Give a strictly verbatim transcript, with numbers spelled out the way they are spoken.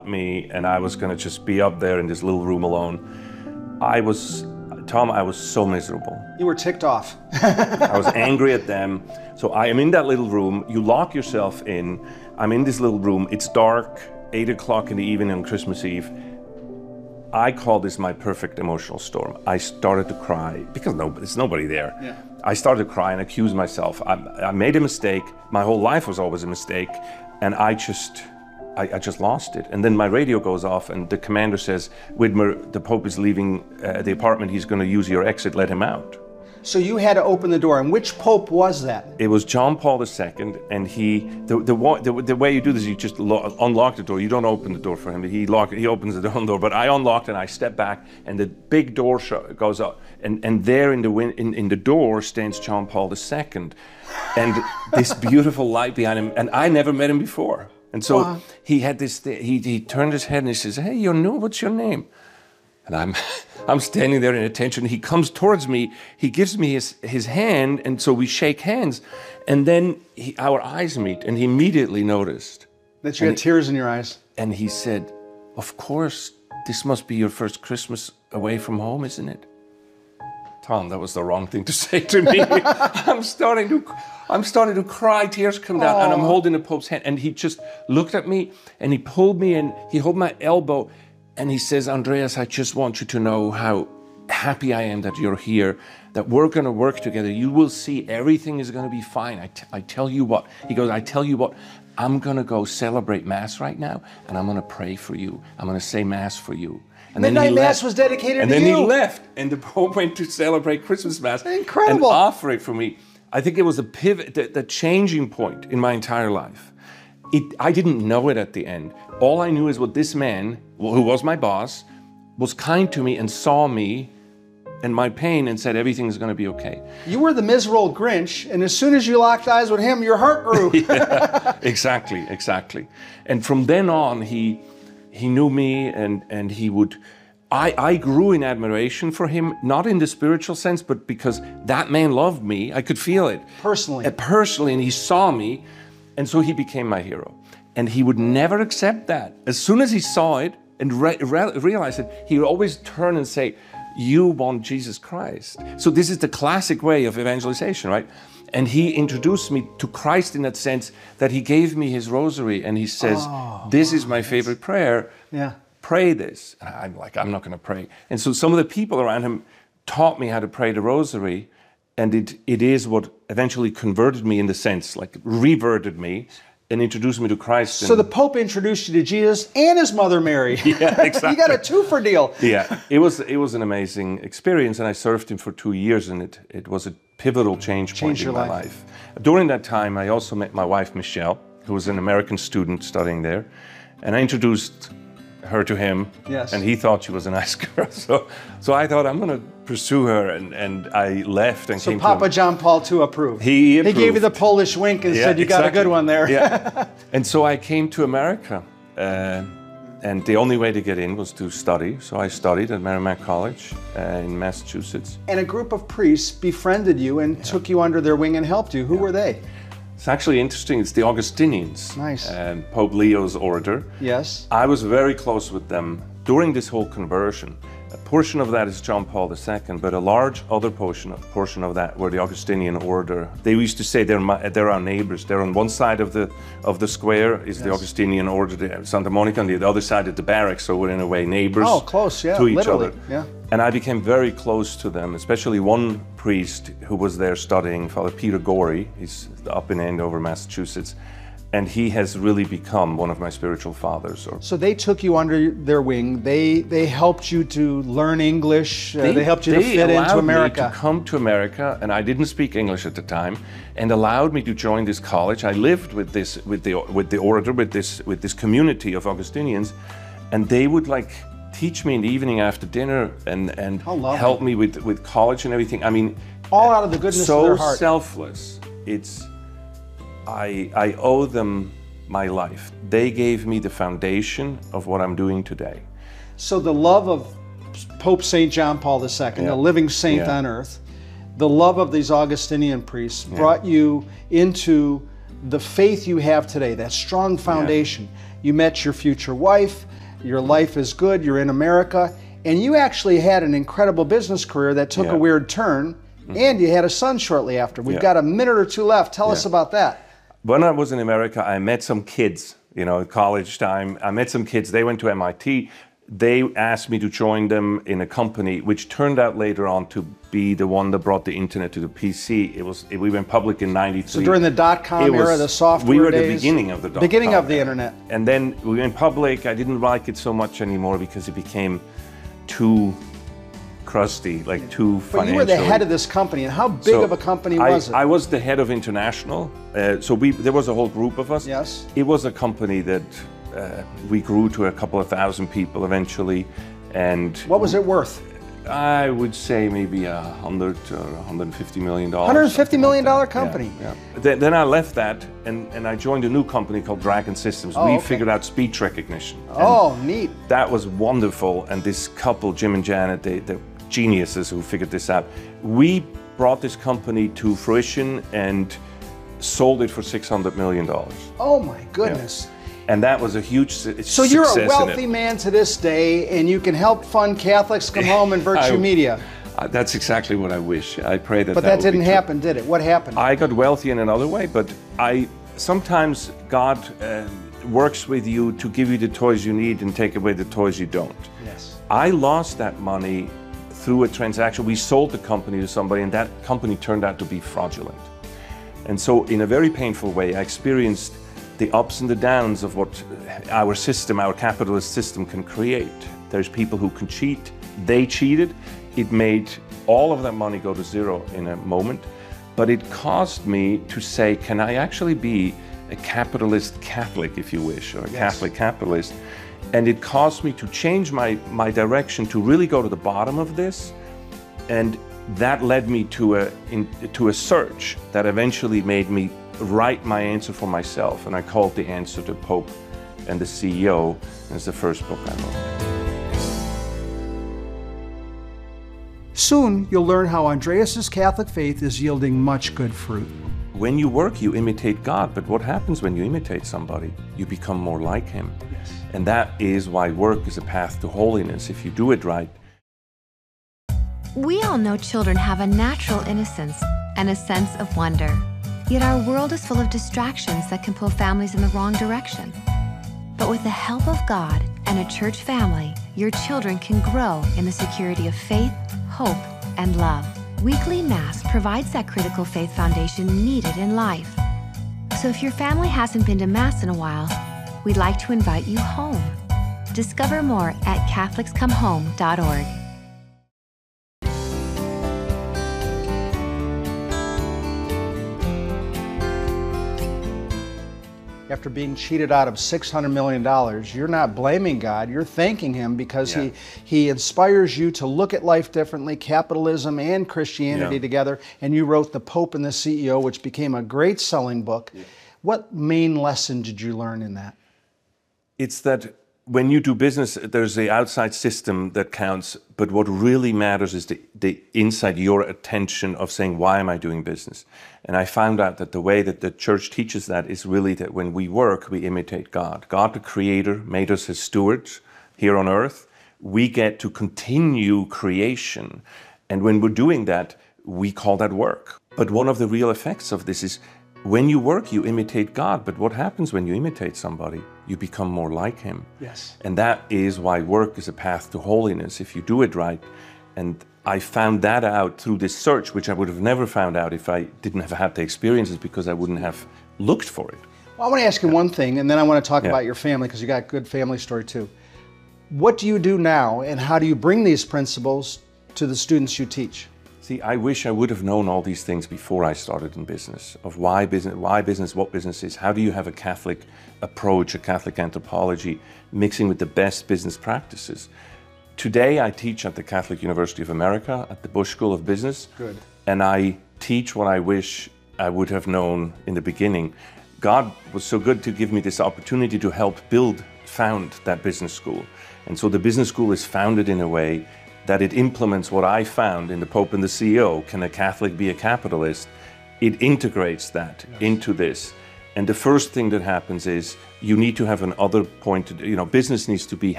me and I was going to just be up there in this little room alone. I was, Tom, I was so miserable. You were ticked off. I was angry at them. So I am in that little room. You lock yourself in. I'm in this little room. It's dark, eight o'clock in the evening on Christmas Eve. I call this my perfect emotional storm. I started to cry because no, there's nobody there. Yeah. I started to cry and accuse myself. I, I made a mistake. My whole life was always a mistake. And I just, I, I just lost it. And then my radio goes off and the commander says, Widmer, the Pope is leaving uh, the apartment. He's going to use your exit. Let him out. So you had to open the door. And which Pope was that? It was John Paul the Second, and he the the, the the way you do this, you just lo- unlock the door. You don't open the door for him. He lock he opens the own door. But I unlocked and I step back, and the big door sh- goes up, and and there in the win- in in the door stands John Paul the Second, and this beautiful light behind him. And I never met him before, and so Wow. he had this. Th- he he turned his head and he says, "Hey, you know, what's your name?" And I'm, I'm standing there in attention. He comes towards me. He gives me his, his hand, and so we shake hands. And then he, our eyes meet, and he immediately noticed. That you had he, tears in your eyes. And he said, "Of course, this must be your first Christmas away from home, isn't it?" Tom, that was the wrong thing to say to me. I'm starting to, I'm starting to cry. Tears come down, Aww. and I'm holding the Pope's hand. And he just looked at me, and he pulled me, and he held my elbow. And he says, "Andreas, I just want you to know how happy I am that you're here, that we're going to work together. You will see everything is going to be fine. I, t- I tell you what," he goes, "I tell you what, I'm going to go celebrate Mass right now, and I'm going to pray for you. I'm going to say Mass for you." And Midnight then he Mass left. was dedicated and to then you. he left, and the Pope went to celebrate Christmas Mass. Incredible. And offer it for me. I think it was the pivot, the, the changing point in my entire life. It, I didn't know it at the end. All I knew is what this man, who was my boss, was kind to me and saw me and my pain and said everything is going to be okay. You were the miserable Grinch, and as soon as you locked eyes with him, your heart grew. Yeah, exactly, exactly. And from then on, he he knew me, and and he would. I, I grew in admiration for him, not in the spiritual sense, but because that man loved me. I could feel it Personally. Uh, personally, and he saw me, and so he became my hero. And he would never accept that. As soon as he saw it and re- re- realized it, he would always turn and say, "You want Jesus Christ." So this is the classic way of evangelization, right? And he introduced me to Christ in that sense that he gave me his rosary and he says, Oh, "This is my favorite prayer. Yeah. Pray this." And I'm like, I'm not going to pray. And so some of the people around him taught me how to pray the rosary. And it it is what eventually converted me in the sense, like reverted me and introduced me to Christ. So the Pope introduced you to Jesus and his mother Mary. Yeah, exactly. You got a two-for deal. Yeah, it was it was an amazing experience, and I served him for two years, and it it was a pivotal change point Changed in your my life. life. During that time, I also met my wife Michelle, who was an American student studying there, and I introduced her to him. Yes. And he thought she was a nice girl, so so I thought I'm going to pursue her, and and I left and So came Papa to. John Paul the Second approved. He He gave you approved. the Polish wink and Yeah, said, "You got a exactly. good one there." Yeah. And so I came to America, uh, and the only way to get in was to study. So I studied at Merrimack College uh, in Massachusetts. And a group of priests befriended you and took you under their wing and helped you. Who were they? It's actually interesting. It's the Augustinians, Nice. and Pope Leo's order. Yes. I was very close with them during this whole conversion. A portion of that is John Paul the Second, but a large other portion portion of that were the Augustinian order. They used to say they're my, they're our neighbors. They're on one side of the of the square is the Yes. Augustinian order, the Santa Monica, and the other side at the barracks. So we're in a way neighbors. Oh, close, yeah, to each literally, other. yeah. And I became very close to them, especially one priest who was there studying, Father Peter Gorey. He's up in Andover, Massachusetts. And he has really become one of my spiritual fathers. Or So they took you under their wing. They they helped you to learn English. Uh, they, helped you to they fit into allowed America. me to come to America, and I didn't speak English at the time, and allowed me to join this college. I lived with this, with the with the order, with this with this community of Augustinians, and they would like teach me in the evening after dinner and and How lovely. help me with with college and everything. I mean, All out of the goodness so of their heart. selfless. It's I I owe them my life. They gave me the foundation of what I'm doing today. So the love of Pope Saint John Paul the Second, Yeah. the living saint Yeah. on earth, the love of these Augustinian priests brought you into the faith you have today, that strong foundation. Yeah. You met your future wife, your life is good, you're in America, and you actually had an incredible business career that took yeah. a weird turn, mm-hmm. and you had a son shortly after. We've yeah. got a minute or two left. Tell yeah. us about that. When I was in America, I met some kids, you know, college time. I met some kids, they went to M I T. They asked me to join them in a company, which turned out later on to be the one that brought the internet to the P C. It was it, we went public in ninety-three. So during the dot-com era, the software we were days, the beginning of the dot-com beginning of the era. internet. And then we went public. I didn't like it so much anymore because it became too crusty, like too financial. But you were the head of this company, and how big so of a company I, was it? I was the head of international. Uh, so we there was a whole group of us. Yes. It was a company that uh, we grew to a couple of thousand people eventually. And what was it worth? I would say maybe a hundred to one hundred fifty million dollars. one hundred fifty million dollar company. Yeah, yeah. Then, then I left that and, and I joined a new company called Dragon Systems. Oh, we okay. figured out speech recognition. Oh, neat. That was wonderful. And this couple, Jim and Janet, they, they're geniuses who figured this out. We brought this company to fruition and sold it for six hundred million dollars. Oh my goodness. Yeah. And that was a huge success. So you're a wealthy man to this day, and you can help fund Catholics Come Home and Virtue I, Media. Uh, that's exactly what I wish. I pray that. But that, that didn't happen, did it? What happened? I got wealthy in another way, but I sometimes God uh, works with you to give you the toys you need and take away the toys you don't. Yes. I lost that money through a transaction. We sold the company to somebody, and that company turned out to be fraudulent. And so, in a very painful way, I experienced the ups and the downs of what our system, our capitalist system can create. There's people who can cheat. They cheated. It made all of that money go to zero in a moment. But it caused me to say, can I actually be a capitalist Catholic, if you wish, or a yes. Catholic capitalist? And it caused me to change my, my direction to really go to the bottom of this. And that led me to a, in, to a search that eventually made me write my answer for myself, and I called The Answer to Pope and the C E O, and it's the first book I wrote. Soon you'll learn how Andreas's Catholic faith is yielding much good fruit. When you work, you imitate God, but what happens when you imitate somebody? You become more like him. Yes. And that is why work is a path to holiness. If you do it right. We all know children have a natural innocence and a sense of wonder. Yet our world is full of distractions that can pull families in the wrong direction. But with the help of God and a church family, your children can grow in the security of faith, hope, and love. Weekly Mass provides that critical faith foundation needed in life. So if your family hasn't been to Mass in a while, we'd like to invite you home. Discover more at Catholics Come Home dot org. After being cheated out of six hundred million dollars, you're not blaming God, you're thanking him because yeah. he, he inspires you to look at life differently, capitalism and Christianity yeah. together, and you wrote The Pope and the C E O, which became a great selling book. Yeah. What main lesson did you learn in that? It's that when you do business, there's the outside system that counts, but what really matters is the, the inside, your attention of saying, why am I doing business? And I found out that the way that the church teaches that is really that when we work, we imitate God. God, the Creator, made us His stewards here on earth. We get to continue creation. And when we're doing that, we call that work. But one of the real effects of this is when you work, you imitate God, but what happens when you imitate somebody? You become more like him. Yes. And that is why work is a path to holiness, if you do it right. And I found that out through this search, which I would have never found out if I didn't have had the experiences, because I wouldn't have looked for it. Well, I want to ask you yeah. one thing, and then I want to talk yeah. about your family, because you got a good family story too. What do you do now, and how do you bring these principles to the students you teach? See, I wish I would have known all these things before I started in business, of why business, why business, what business is, how do you have a Catholic approach, a Catholic anthropology, mixing with the best business practices. Today I teach at the Catholic University of America, at the Bush School of Business. Good. And I teach what I wish I would have known in the beginning. God was so good to give me this opportunity to help build, found that business school. And so the business school is founded in a way that it implements what I found in The Pope and the C E O. Can a Catholic be a capitalist? It integrates that yes. into this. And the first thing that happens is you need to have an other point, to, you know, business needs to be